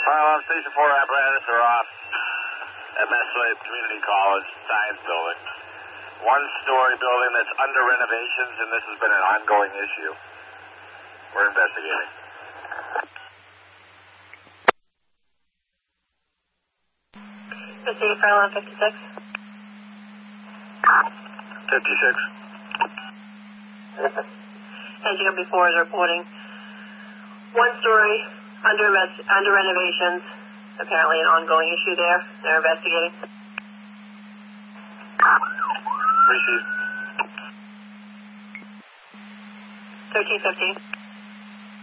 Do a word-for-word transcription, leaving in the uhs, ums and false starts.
Fire alarm station four apparatus are off at Mesley Community College Science Building. One-story building that's under renovations, and this has been an ongoing issue. We're investigating. Proceed, fire alarm fifty-six. fifty-six. As you heard before, is reporting one story under under renovations. Apparently, an ongoing issue there. They're investigating. Receive. thirteen fifteen.